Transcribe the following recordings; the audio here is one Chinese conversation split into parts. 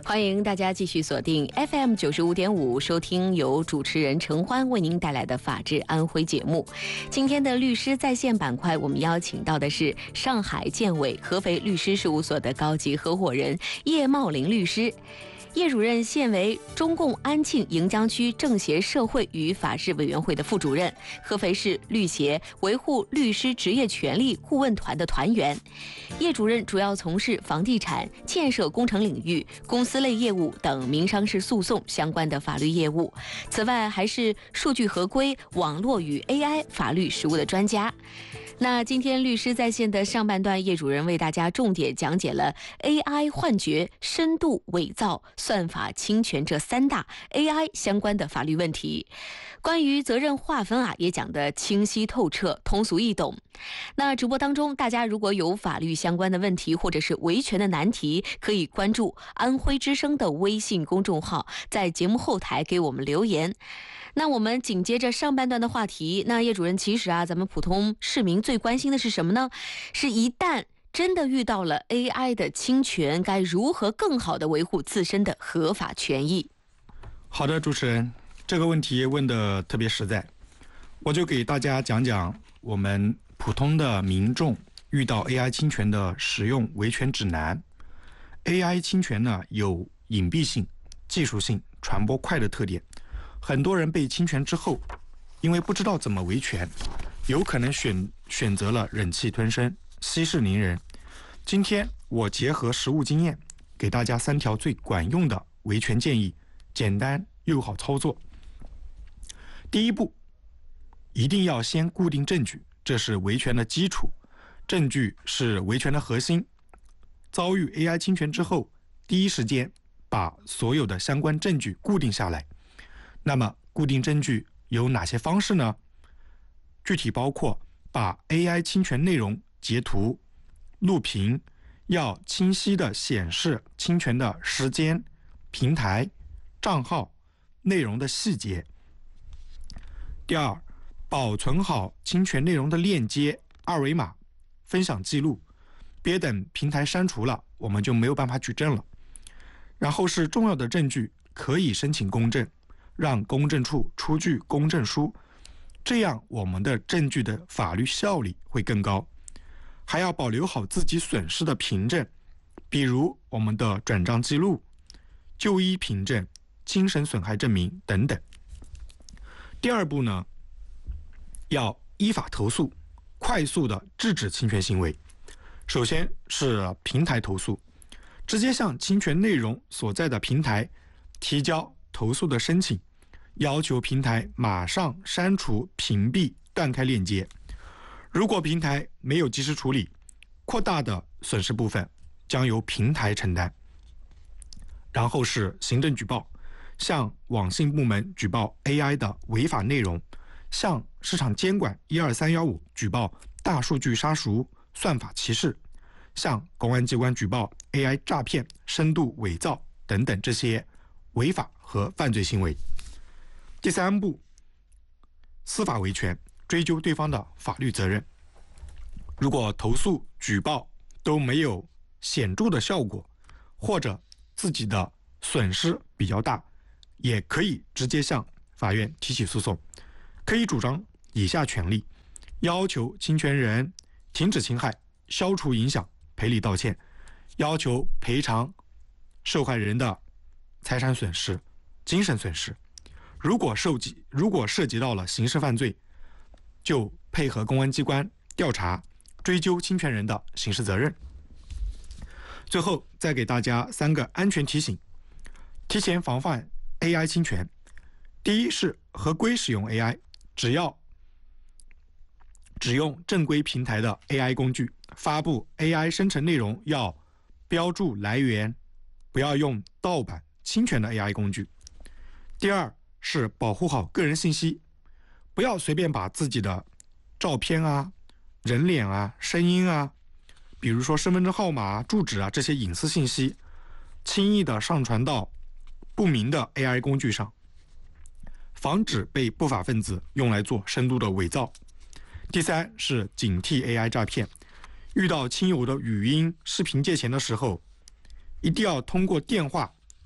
欢迎大家继续锁定 FM 95.5，收听由主持人程欢为您带来的法治安徽节目。今天的律师在线板块，我们邀请到的是上海建伟合肥律师事务所的高级合伙人叶茂林律师。叶主任现为中共安庆盈江区政协社会与法制委员会的副主任，合肥市律协维护律师职业权利顾问团的团员。叶主任主要从事房地产、建设工程领域、公司类业务等民商事诉讼相关的法律业务。此外，还是数据合规、网络与 AI 法律实务的专家。那今天律师在线的上半段，叶主任为大家重点讲解了 AI 幻觉、深度伪造、算法侵权这3大 AI 相关的法律问题。关于责任划分也讲得清晰透彻、通俗易懂。那直播当中，大家如果有法律相关的问题或者是维权的难题，可以关注安徽之声的微信公众号，在节目后台给我们留言。那我们紧接着上半段的话题，那叶主任，其实咱们普通市民最关心的是什么呢？是一旦真的遇到了 AI 的侵权，该如何更好地维护自身的合法权益？ 好的，主持人，这个问题问得特别实在，我就给大家讲讲我们普通的民众遇到 AI 侵权的使用维权指南。AI 侵权呢，有隐蔽性、技术性、传播快的特点。很多人被侵权之后，因为不知道怎么维权，有可能选择了忍气吞声、息事宁人。今天我结合实务经验，给大家3条最管用的维权建议，简单又好操作。第一步，一定要先固定证据，这是维权的基础，证据是维权的核心。遭遇 AI 侵权之后，第一时间把所有的相关证据固定下来。那么固定证据有哪些方式呢？具体包括把 AI 侵权内容截图、录屏，要清晰地显示侵权的时间、平台、账号、内容的细节。第二，保存好侵权内容的链接、二维码、分享记录，别等平台删除了，我们就没有办法举证了。然后是重要的证据可以申请公证，让公证处出具公证书，这样我们的证据的法律效力会更高。还要保留好自己损失的凭证，比如我们的转账记录、就医凭证、精神损害证明等等。第二步呢，要依法投诉，快速的制止侵权行为。首先是平台投诉，直接向侵权内容所在的平台提交投诉的申请，要求平台马上删除、屏蔽、断开链接。如果平台没有及时处理，扩大的损失部分将由平台承担。然后是行政举报，向网信部门举报 AI 的违法内容，向市场监管12315举报大数据杀熟、算法歧视，向公安机关举报 AI 诈骗、深度伪造等等这些违法和犯罪行为。第三步，司法维权，追究对方的法律责任。如果投诉、举报都没有显著的效果，或者自己的损失比较大，也可以直接向法院提起诉讼。可以主张以下权利：要求侵权人停止侵害、消除影响、赔礼道歉，要求赔偿受害人的财产损失、精神损失。如果涉及到了刑事犯罪，就配合公安机关调查，追究侵权人的刑事责任。最后再给大家3个安全提醒，提前防范 AI 侵权。第一是合规使用 AI， 只用正规平台的 AI 工具，发布 AI 生成内容要标注来源，不要用盗版侵权的 AI 工具。第二是保护好个人信息，不要随便把自己的照片啊、人脸啊、声音啊，比如说身份证号码、住址这些隐私信息，轻易的上传到不明的 AI 工具上，防止被不法分子用来做深度的伪造。第三是警惕 AI 诈骗，遇到亲友的语音、视频借钱的时候，一定要通过电话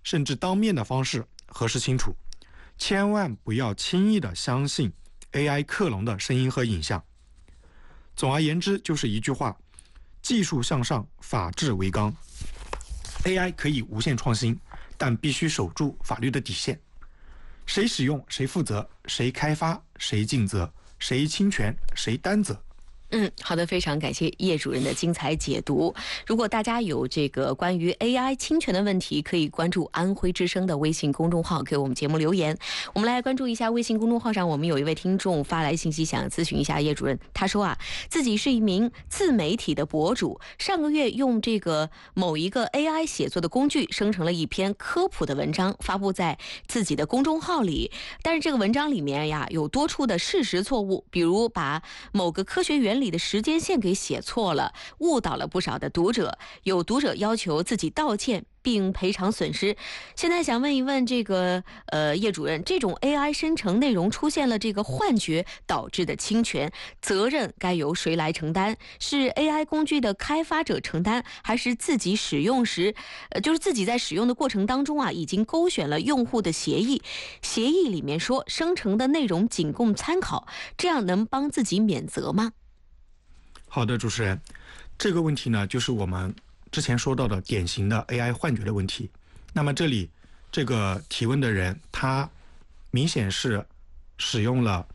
甚至当面的方式核实清楚，千万不要轻易的相信 AI 克隆的声音和影像。总而言之，就是一句话：技术向上，法治为纲。AI 可以无限创新，但必须守住法律的底线。谁使用谁负责，谁开发谁尽责，谁侵权谁担责。 好的，非常感谢叶主任的精彩解读。如果大家有这个关于 AI 侵权的问题，可以关注安徽之声的微信公众号，给我们节目留言。我们来关注一下微信公众号上，我们有一位听众发来信息，想咨询一下叶主任。他说自己是一名自媒体的博主，上个月用这个某一个 AI 写作的工具生成了一篇科普的文章，发布在自己的公众号里。但是这个文章里面有多处的事实错误，比如把某个科学原理的时间线给写错了，误导了不少的读者。有读者要求自己道歉并赔偿损失。现在想问一问这个叶主任，这种 AI 生成内容出现了这个幻觉导致的侵权，责任该由谁来承担？是 AI 工具的开发者承担，还是自己使用时，就是自己在使用的过程当中已经勾选了用户的协议，协议里面说生成的内容仅供参考，这样能帮自己免责吗？ 好的，主持人，这个问题呢，就是我们之前说到的典型的 AI 幻觉的问题。那么这里这个提问的人，他明显是使用了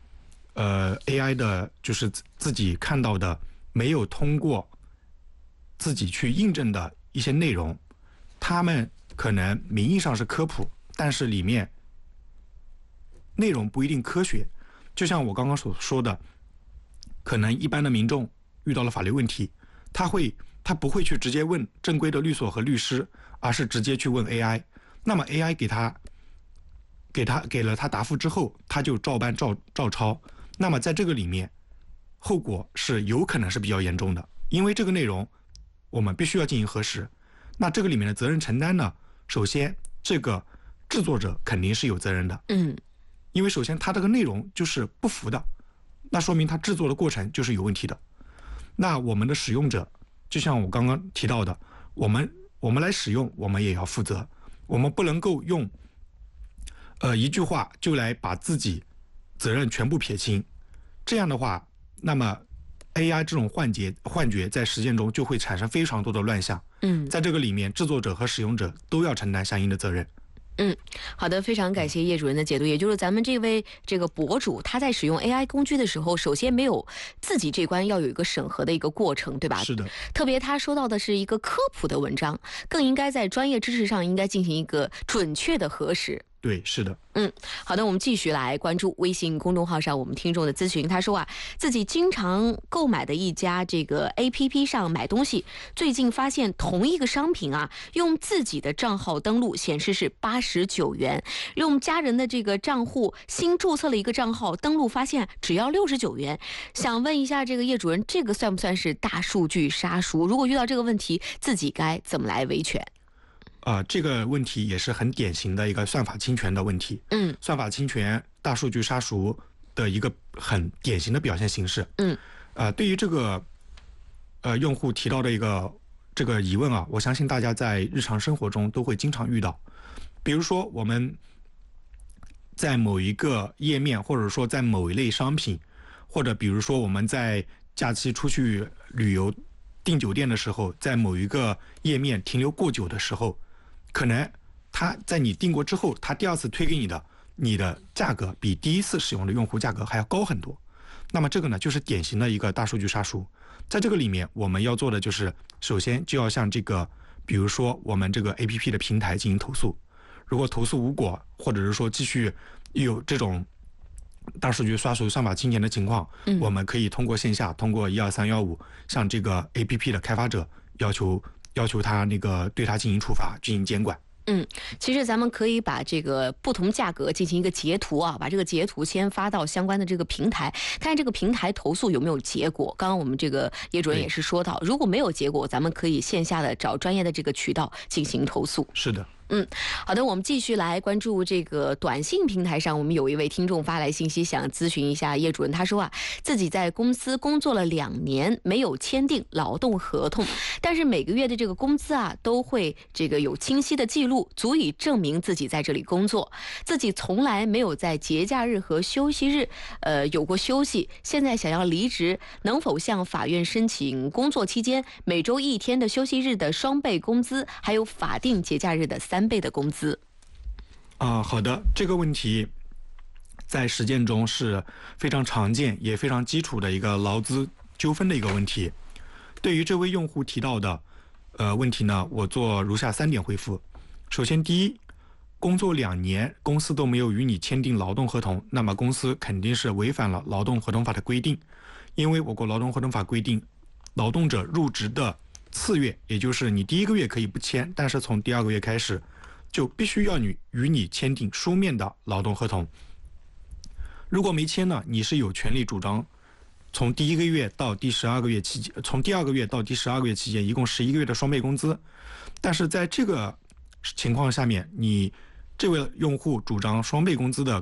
AI 的，就是自己看到的没有通过自己去印证的一些内容，他们可能名义上是科普，但是里面内容不一定科学。就像我刚刚所说的，可能一般的民众遇到了法律问题，他不会去直接问正规的律所和律师，而是直接去问 AI。那么 AI 给了他答复之后，他就照搬照抄。那么在这个里面，后果是有可能是比较严重的，因为这个内容我们必须要进行核实。那这个里面的责任承担呢，首先这个制作者肯定是有责任的，因为首先他这个内容就是不符的，那说明他制作的过程就是有问题的。那我们的使用者，就像我刚刚提到的，我们来使用，我们也要负责，我们不能够用一句话就来把自己责任全部撇清。这样的话，那么 AI 这种幻觉在实践中就会产生非常多的乱象。在这个里面，制作者和使用者都要承担相应的责任。 好的，非常感谢叶主任的解读。也就是咱们这位这个博主，他在使用 AI 工具的时候，首先没有自己这关要有一个审核的一个过程，对吧？ 是的。 特别他说到的是一个科普的文章，更应该在专业知识上应该进行一个准确的核实。 对，是的。 好的，我们继续来关注微信公众号上我们听众的咨询。他说自己经常购买的一家这个 APP 上买东西，最近发现同一个商品用自己的账号登录显示是89元，用家人的这个账户新注册了一个账号登录，发现只要69元。想问一下这个叶主任，这个算不算是大数据杀熟？如果遇到这个问题，自己该怎么来维权？ 这个问题也是很典型的一个算法侵权的问题。算法侵权、大数据杀熟的一个很典型的表现形式。对于这个用户提到的这个疑问我相信大家在日常生活中都会经常遇到。比如说我们在某一个页面，或者说在某一类商品，或者比如说我们在假期出去旅游订酒店的时候，在某一个页面停留过久的时候，可能他在你订过之后，他第二次推给你的价格比第一次使用的用户价格还要高很多。那么这个呢，就是典型的一个大数据杀熟。在这个里面，我们要做的就是，首先就要向这个，比如说我们这个 APP 的平台进行投诉。如果投诉无果，或者是说继续有这种大数据刷熟、算法侵权的情况，我们可以通过线下，通过12315向这个 APP 的开发者要求他对他进行处罚、进行监管。 其实咱们可以把这个不同价格进行一个截图把这个截图先发到相关的这个平台，看这个平台投诉有没有结果。刚刚我们这个叶主任也是说到，如果没有结果，咱们可以线下的找专业的这个渠道进行投诉。 是的。 好的，我们继续来关注这个短信平台上，我们有一位听众发来信息，想咨询一下叶主任。他说自己在公司工作了2年，没有签订劳动合同，但是每个月的这个工资都会这个有清晰的记录，足以证明自己在这里工作。自己从来没有在节假日和休息日有过休息，现在想要离职，能否向法院申请工作期间每周1天的休息日的双倍工资，还有法定节假日的3倍的工资？ 好的，这个问题在实践中是非常常见也非常基础的一个劳资纠纷的一个问题。对于这位用户提到的问题呢，我做如下3点回复。首先，第一，工作2年，公司都没有与你签订劳动合同，那么公司肯定是违反了劳动合同法的规定。因为我国劳动合同法规定，劳动者入职的次月，也就是你第1个月可以不签，但是从第2个月开始就必须要与你签订书面的劳动合同。如果没签呢，你是有权利主张从第1个月到第12个月期间，从第2个月到第12个月期间一共11个月的双倍工资。但是在这个情况下面，你这位用户主张双倍工资的